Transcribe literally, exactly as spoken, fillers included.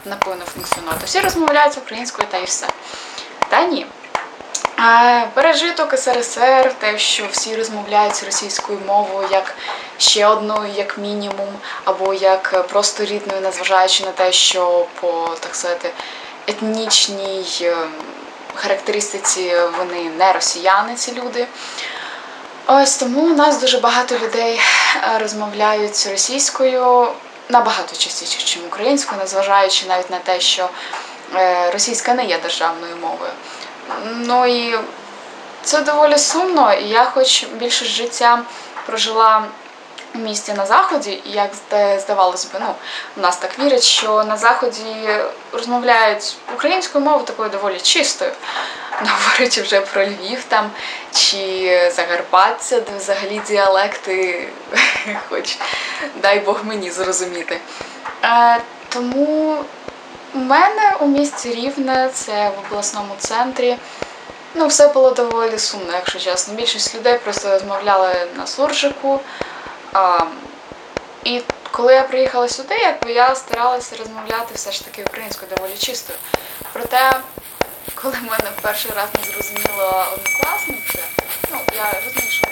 напевно, функціонувати. Всі розмовляють українською та і все. Та ні. Пережиток ес ер ес ер, те, що всі розмовляють російською мовою як ще одною, як мінімум, або як просто рідною, незважаючи на те, що по, так сказати, етнічній характеристиці вони не росіяни, ці люди. Ось тому у нас дуже багато людей розмовляють російською набагато частіше, ніж українською, незважаючи навіть на те, що російська не є державною мовою. Ну і це доволі сумно, і я хоч більше життя прожила у місті на Заході, і як здавалось би, ну, у нас так вірять, що на Заході розмовляють українською мовою такою доволі чистою. Не говорячи вже про Львів там, чи Закарпаття, де взагалі діалекти, хоч дай Бог мені зрозуміти. Е, тому у мене у місті Рівне, це в обласному центрі, ну, все було доволі сумно, якщо чесно. Більшість людей просто розмовляли на суржику. А, і коли я приїхала сюди, якби я старалася розмовляти все ж таки українською доволі чистою. Проте, коли в мене перший раз не зрозуміла однокласниця, ну, я розумію, що